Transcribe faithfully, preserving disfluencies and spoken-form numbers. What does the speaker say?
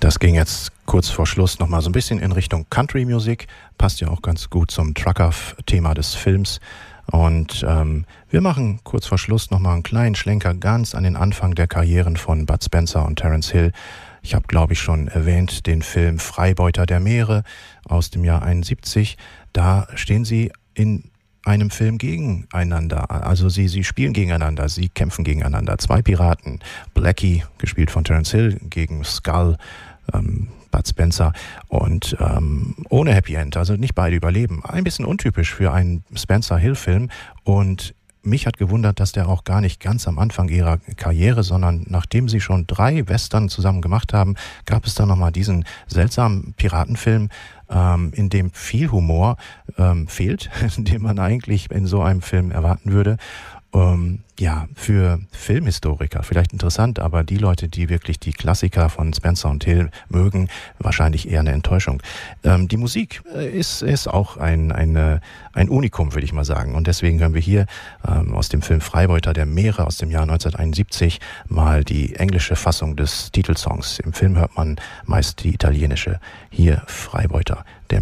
Das ging jetzt kurz vor Schluss nochmal so ein bisschen in Richtung Country-Musik. Passt ja auch ganz gut zum Trucker-Thema des Films. Und ähm, wir machen kurz vor Schluss nochmal einen kleinen Schlenker ganz an den Anfang der Karrieren von Bud Spencer und Terence Hill. Ich habe, glaube ich, schon erwähnt, den Film Freibeuter der Meere aus dem Jahr einundsiebzig. Da stehen sie in einem Film gegeneinander. Also sie, sie spielen gegeneinander, sie kämpfen gegeneinander. Zwei Piraten, Blackie, gespielt von Terence Hill, gegen Skull, ähm, Bud Spencer, und ähm, ohne Happy End, also nicht beide überleben. Ein bisschen untypisch für einen Spencer-Hill-Film, und mich hat gewundert, dass der auch gar nicht ganz am Anfang ihrer Karriere, sondern nachdem sie schon drei Western zusammen gemacht haben, gab es dann nochmal diesen seltsamen Piratenfilm, ähm, in dem viel Humor ähm, fehlt, den man eigentlich in so einem Film erwarten würde. Ähm, ja, für Filmhistoriker vielleicht interessant, aber die Leute, die wirklich die Klassiker von Spencer und Hill mögen, wahrscheinlich eher eine Enttäuschung. Ähm, die Musik äh, ist, ist auch ein, eine, ein Unikum, würde ich mal sagen. Und deswegen hören wir hier ähm, aus dem Film Freibeuter der Meere aus dem Jahr neunzehnhunderteinundsiebzig mal die englische Fassung des Titelsongs. Im Film hört man meist die italienische. Hier Freibeuter der Meere.